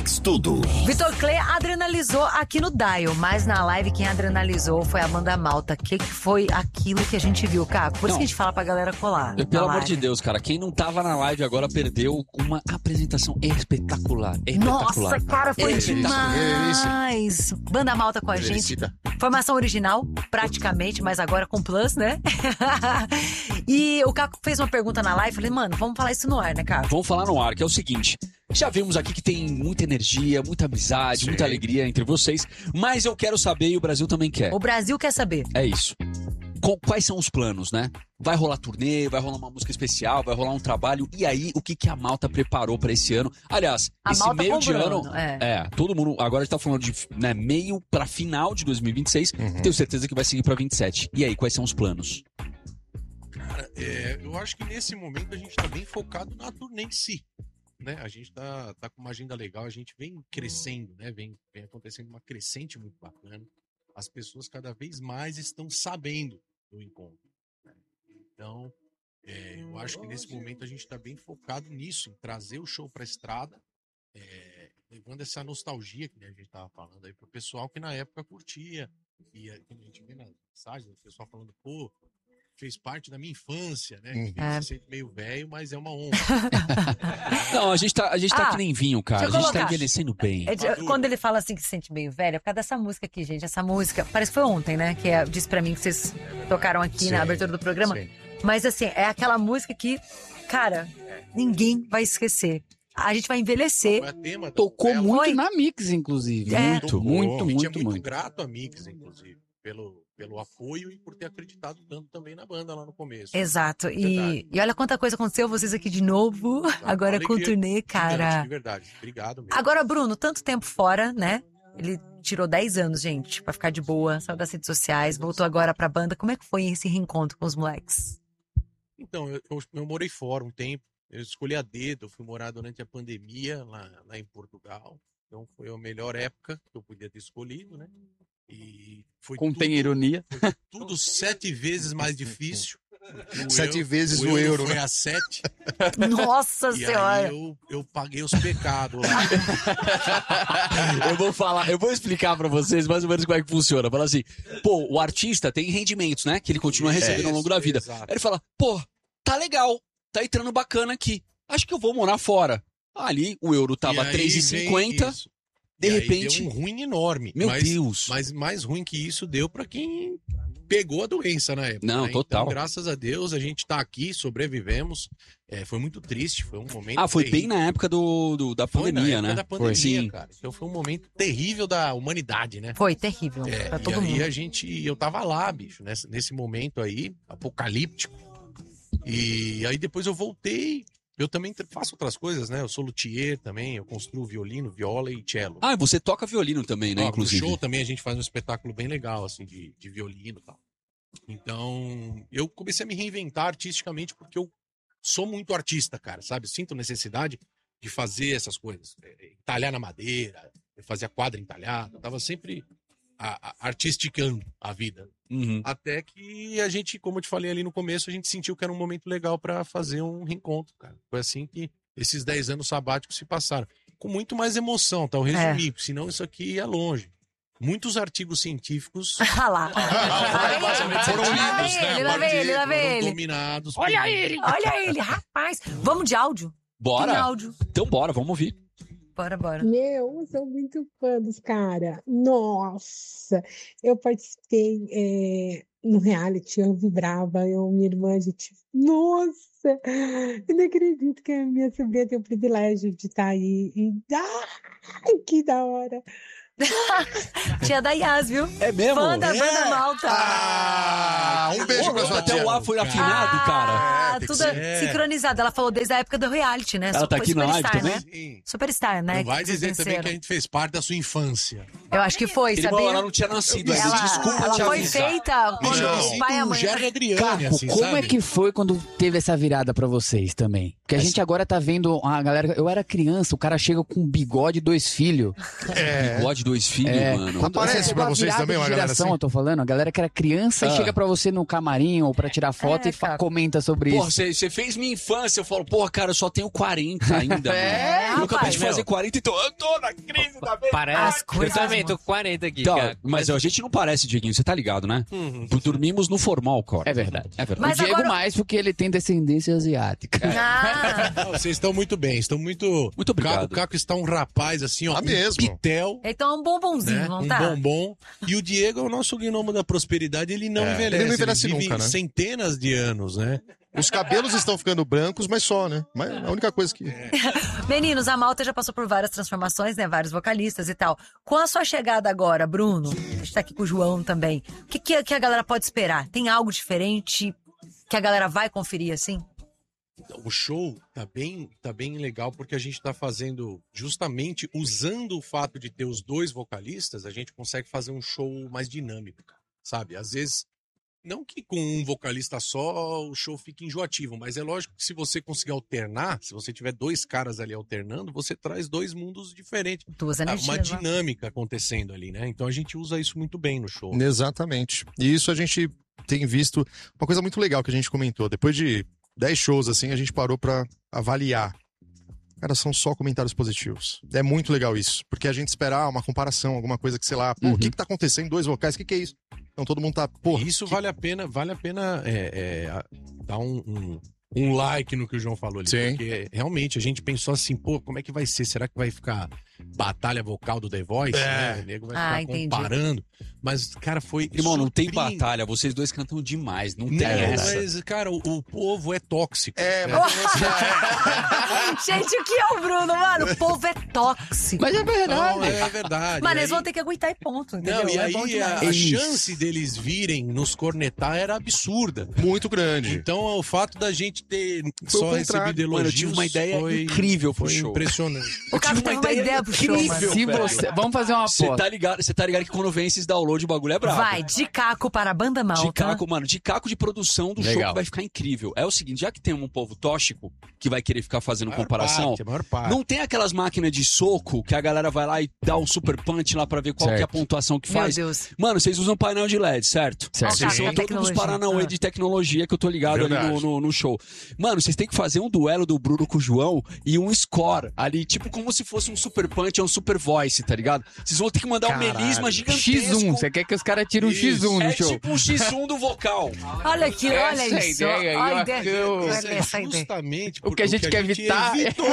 Mix Tudo. Vitor Clay adrenalizou aqui no Dial, mas na live quem adrenalizou foi a Banda Malta. O que foi aquilo que a gente viu, Caco? Por isso que a gente fala pra galera colar. Pelo amor de Deus, cara, quem não tava na live agora perdeu uma apresentação espetacular. Nossa, cara, foi demais. Banda Malta com a gente. Formação original, praticamente, mas agora com plus, né? E o Caco fez uma pergunta na live, falei, mano, vamos falar isso no ar, né, Caco? Vamos falar no ar, que é o seguinte. Já vimos aqui que tem muita energia, muita amizade, muita alegria entre vocês, mas eu quero saber e o Brasil também quer. O Brasil quer saber. É isso. Quais são os planos, né? Vai rolar turnê, vai rolar uma música especial, vai rolar um trabalho. E aí, o que a Malta preparou pra esse ano? Aliás, esse meio de ano... todo mundo... Agora a gente tá falando de meio pra final de 2026. Tenho certeza que vai seguir pra 27. E aí, quais são os planos? Cara, eu acho que nesse momento a gente tá bem focado na turnê em si. Né? A gente tá com uma agenda legal, a gente vem crescendo, né? Vem acontecendo uma crescente muito bacana. As pessoas cada vez mais estão sabendo do encontro. Né? Então, eu acho que nesse momento a gente está bem focado nisso, em trazer o show para a estrada, levando essa nostalgia que a gente estava falando aí pro pessoal que na época curtia. E a gente vê nas mensagens, o pessoal falando, pô, fez parte da minha infância, né? Se sente meio velho, mas é uma honra. Não, a gente tá que nem vinho, cara. A gente tá envelhecendo bem. Quando ele fala assim que se sente meio velho, é por causa dessa música aqui, gente. Essa música, parece que foi ontem, né? Que disse pra mim que vocês tocaram aqui na abertura do programa. Sim. Mas assim, é aquela música que, cara, ninguém vai esquecer. A gente vai envelhecer. Tocou muito na Mix, inclusive. Muito grato a Mix, inclusive, pelo apoio e por ter acreditado tanto também na banda lá no começo. Exato. E olha quanta coisa aconteceu, vocês aqui de novo, agora com o turnê, cara. De verdade. Obrigado mesmo. Agora, Bruno, tanto tempo fora, né? Ele tirou 10 anos, gente, pra ficar de boa, saiu das redes sociais, voltou agora pra banda. Como é que foi esse reencontro com os moleques? Então, eu morei fora um tempo. Eu escolhi a dedo, eu fui morar durante a pandemia lá em Portugal. Então foi a melhor época que eu podia ter escolhido, né? E foi Contém ironia. Foi tudo 7 vezes mais difícil. 7 vezes o euro. Foi a 7. Nossa Senhora! Aí eu paguei os pecados lá. Eu vou explicar pra vocês mais ou menos como é que funciona. Fala assim, pô, o artista tem rendimentos, né? Que ele continua recebendo ao longo da vida. Exato. Aí ele fala, pô, tá legal, tá entrando bacana aqui. Acho que eu vou morar fora. Ali o euro tava 3,50. De repente. Deu um ruim enorme. Meu Deus. Mas mais ruim que isso deu pra quem pegou a doença na época. Não, né? total. Então, graças a Deus, a gente tá aqui, sobrevivemos. Foi muito triste, foi um momento. Foi terrível. Bem na época da pandemia, né? Da pandemia, cara. Então foi um momento terrível da humanidade, né? Foi terrível. Pra todo mundo. Eu tava lá, bicho, nesse momento aí, apocalíptico. E aí depois eu voltei. Eu também faço outras coisas, né? Eu sou luthier também, eu construo violino, viola e cello. Ah, você toca violino também, né? Inclusive. No show também a gente faz um espetáculo bem legal, assim, de violino e tal. Então, eu comecei a me reinventar artisticamente porque eu sou muito artista, cara, sabe? Sinto necessidade de fazer essas coisas. Entalhar na madeira, eu fazia quadro entalhado, eu tava sempre artisticando a vida. Até que a gente, como eu te falei ali no começo, a gente sentiu que era um momento legal pra fazer um reencontro, cara. Foi assim que esses 10 anos sabáticos se passaram. Com muito mais emoção, tá? Eu resumi, senão isso aqui é longe. Muitos artigos científicos lá. Foram lidos, né? Lá vem ele. Dominados. Olha ele, rapaz. Vamos de áudio? Bora. Tem áudio. Então bora, vamos ouvir. Bora. Eu sou muito fã dos caras. Nossa! Eu participei no reality, eu vibrava, minha irmã, a gente... Nossa! Eu não acredito que a minha sobrinha tem o privilégio de estar aí. Ai, que da hora! Tia da Yas, viu? É mesmo? Fã da Banda Malta. Um beijo pra sua tia. Até o ar foi afinado, cara. Tudo sincronizado. Ela falou desde a época do reality, né? Ela tá aqui na live também? Né? Superstar, né? Não vai dizer também que a gente fez parte da sua infância. Eu acho que foi, sabia? Ela não tinha nascido ainda. Desculpa, ela foi feita quando o pai e a mãe... Adriane, assim, como sabe? é que foi quando teve essa virada pra vocês também? Porque a gente agora tá vendo a galera... Eu era criança, o cara chega com bigode e 2 filhos. Bigode, 2 filhos, mano. Aparece pra vocês também uma galera assim? Eu tô falando, a galera que era criança e chega pra você no camarim ou pra tirar foto e comenta sobre isso. Pô, você fez minha infância. Eu falo, porra, cara, eu só tenho 40 ainda, mano. Eu acabei de fazer 40, então eu tô na crise da vida. Parece. Eu também tô com 40 aqui, então, cara. Mas a gente não parece, Dieguinho, você tá ligado, né? Dormimos no formal, cara. É verdade. Mas o Diego agora... mais porque ele tem descendência asiática. Vocês estão muito bem, estão muito... Muito obrigado. O Caco está um rapaz, assim, ó, mesmo. pitel. Então é um bombonzinho, né? não tá? Um bombom. E o Diego é o nosso gnomo da prosperidade, ele não envelhece. Ele não envelhece vive nunca, né? Centenas de anos, né? Os cabelos estão ficando brancos, mas só, né? Mas a única coisa que... Meninos, a Malta já passou por várias transformações, né? Vários vocalistas e tal. Com a sua chegada agora, Bruno, a gente tá aqui com o João também. O que a galera pode esperar? Tem algo diferente que a galera vai conferir, assim? O show tá bem legal porque a gente tá fazendo, justamente usando o fato de ter os 2 vocalistas, a gente consegue fazer um show mais dinâmico, sabe? Às vezes, não que com um vocalista só o show fique enjoativo, mas é lógico que se você conseguir alternar, se você tiver 2 caras ali alternando, você traz 2 mundos diferentes. Uma dinâmica acontecendo ali, né? Então a gente usa isso muito bem no show. Exatamente. E isso a gente tem visto, uma coisa muito legal que a gente comentou, depois de 10 shows, assim, a gente parou pra avaliar. Cara, são só comentários positivos. É muito legal isso. Porque a gente esperar uma comparação, alguma coisa que, sei lá, pô, o que tá acontecendo? 2 vocais, o que é isso? Então todo mundo tá, pô... Isso vale a pena dar um like no que o João falou ali. Sim. Porque realmente a gente pensou assim, pô, como é que vai ser? Será que vai ficar batalha vocal do The Voice? Né? O nego vai ficar comparando. Mas, cara, foi... Irmão, não tem batalha. Vocês 2 cantam demais. Não tem essa. Mas, cara, o povo é tóxico. Gente, o que é o Bruno, mano? O povo é tóxico. Mas é verdade. Não, é verdade. Mano, eles vão ter que aguentar e ponto, entendeu? Não, e aí a chance deles virem nos cornetar era absurda. Muito grande. Então, o fato da gente ter só recebido elogios... Mano, eu tive uma ideia incrível pro show. Impressionante. O cara teve uma ideia pro show, mano. Se você... Vamos fazer uma aposta. Você tá ligado que quando vem esses downloads, o bagulho é brabo. Vai, de Caco para a Banda Malta. De Caco, mano, de Caco de produção do show que vai ficar incrível. É o seguinte, já que tem um povo tóxico que vai querer ficar fazendo comparação, maior parte. Não tem aquelas máquinas de soco que a galera vai lá e dá um super punch lá pra ver qual que é a pontuação que faz. Meu Deus. Mano, vocês usam painel de LED, certo? Vocês são todos os paranauê de tecnologia que eu tô ligado ali no show. Mano, vocês têm que fazer um duelo do Bruno com o João e um score ali, tipo como se fosse um super punch, é um super voice, tá ligado? Vocês vão ter que mandar um melisma gigantesco. X1, você quer que os caras tirem um X1 no show? É tipo um X1 do vocal. Olha aqui, olha isso. Justamente o que a gente quer evitar. Evitou.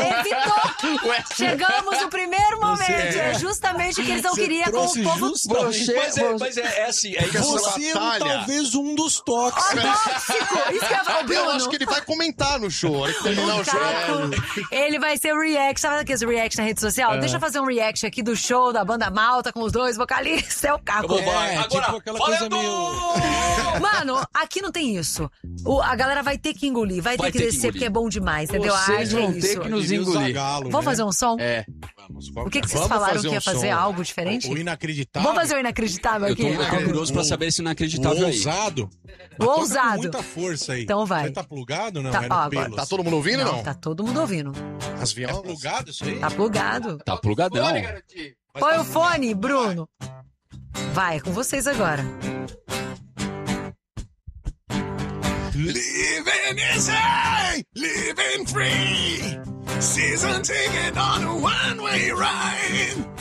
Chegamos no primeiro momento. É justamente o que eles não queriam com o povo. Mas é assim. É você é talvez um dos tóxicos. Tóxico! Isso que eu ia falar, Bruno. Eu acho que ele vai comentar no show. O Caco, ele vai ser o react. Sabe aqueles react na rede social? Deixa eu fazer um react aqui do show da Banda Malta com os 2 vocalistas. É o Caco. Agora, tipo aquela coisa meio... Mano, aqui não tem isso. A galera vai ter que engolir, vai ter que descer, porque é bom demais, entendeu? Vocês vão ter que nos engolir. Vamos fazer um som? O que vocês falaram que ia fazer? Algo diferente? O inacreditável. Vamos fazer o inacreditável aqui? Eu tô curioso pra saber esse inacreditável aí. O ousado. Muita força aí. Então vai. Você tá plugado ou não? Tá todo mundo ouvindo ou não? Tá todo mundo ouvindo. As violas? Tá plugado isso aí? Tá plugado. Tá plugadão. Põe o fone, Bruno. Vai, é com vocês agora. Living easy, living free. Season ticket on a one-way ride.